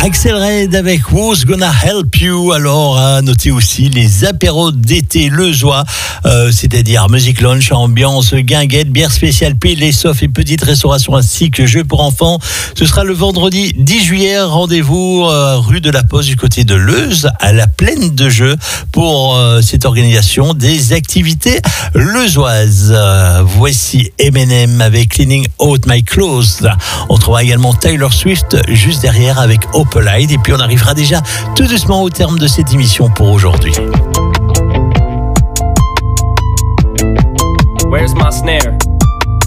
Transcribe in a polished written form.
Axel Red avec Who's Gonna Help You. Alors, à noter aussi les apéros d'été Lezois, c'est-à-dire musique lunch, ambiance, guinguette, bière spéciale, pile, soft et petite restauration ainsi que jeux pour enfants. Ce sera le vendredi 10 juillet. Rendez-vous rue de la Poste du côté de Leuze, à la Plaine de Jeux, pour cette organisation des activités leuzoises. Voici Eminem avec Cleaning Out My Clothes. On trouvera également Taylor Swift juste derrière avec Opalite. Et puis on arrivera déjà tout doucement au terme de cette émission pour aujourd'hui. Where's my snare?